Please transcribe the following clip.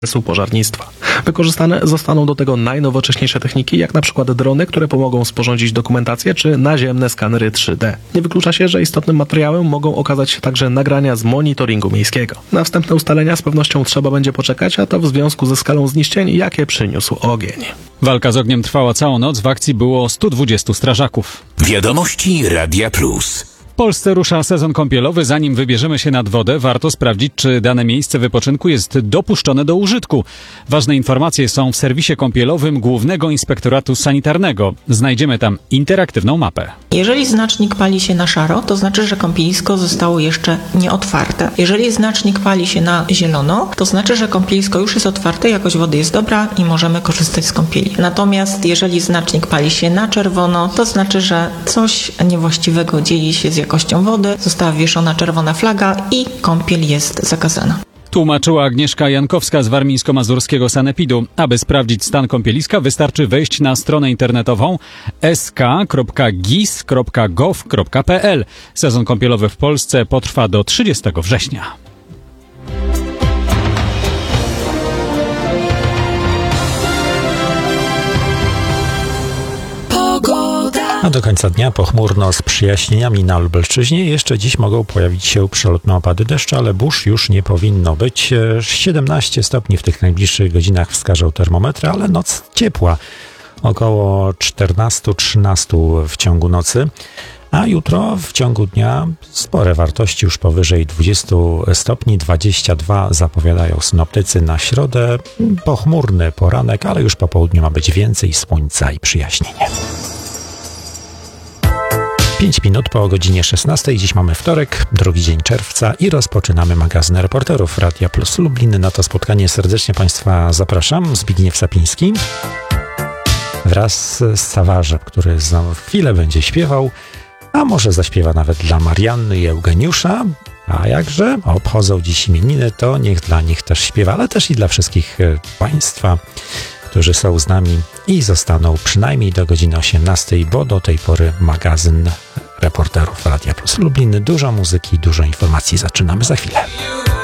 pożarnictwa. Wykorzystane zostaną do tego najnowocześniejsze techniki, jak na przykład drony, które pomogą sporządzić dokumentację, czy naziemne skanery 3D. Nie wyklucza się, że istotnym materiałem mogą okazać się także nagrania z monitoringu miejskiego. Na wstępne ustalenia z pewnością trzeba będzie poczekać, a to w związku ze skalą zniszczeń, jakie przyniósł ogień. Walka z ogniem trwała całą noc, w akcji było 120 strażaków. Wiadomości Radia Plus. W Polsce rusza sezon kąpielowy. Zanim wybierzemy się nad wodę, warto sprawdzić, czy dane miejsce wypoczynku jest dopuszczone do użytku. Ważne informacje są w serwisie kąpielowym Głównego Inspektoratu Sanitarnego. Znajdziemy tam interaktywną mapę. Jeżeli znacznik pali się na szaro, to znaczy, że kąpielisko zostało jeszcze nie otwarte. Jeżeli znacznik pali się na zielono, to znaczy, że kąpielisko już jest otwarte, jakość wody jest dobra i możemy korzystać z kąpieli. Natomiast jeżeli znacznik pali się na czerwono, to znaczy, że coś niewłaściwego dzieje się z jakością wody, została wieszona czerwona flaga i kąpiel jest zakazana. Tłumaczyła Agnieszka Jankowska z warmińsko-mazurskiego sanepidu. Aby sprawdzić stan kąpieliska, wystarczy wejść na stronę internetową sk.gis.gov.pl. Sezon kąpielowy w Polsce potrwa do 30 września. A do końca dnia pochmurno z przyjaśnieniami na Lubelszczyźnie. Jeszcze dziś mogą pojawić się przelotne opady deszczu, ale burz już nie powinno być. 17 stopni w tych najbliższych godzinach wskażą termometry, ale noc ciepła. Około 14-13 w ciągu nocy. A jutro w ciągu dnia spore wartości już powyżej 20 stopni, 22 zapowiadają synoptycy. Na środę pochmurny poranek, ale już po południu ma być więcej słońca i przyjaśnienie. 5 minut po godzinie 16. Dziś mamy wtorek, drugi dzień czerwca i rozpoczynamy magazyn reporterów Radia Plus Lublin. Na to spotkanie serdecznie Państwa zapraszam. Zbigniew Sapiński wraz z Sawarzem, który za chwilę będzie śpiewał, a może zaśpiewa nawet dla Marianny i Eugeniusza. A jakże obchodzą dziś imieniny, to niech dla nich też śpiewa, ale też i dla wszystkich Państwa, którzy są z nami i zostaną przynajmniej do godziny 18, bo do tej pory magazyn reporterów Radia Plus Lublin. Dużo muzyki, dużo informacji. Zaczynamy za chwilę.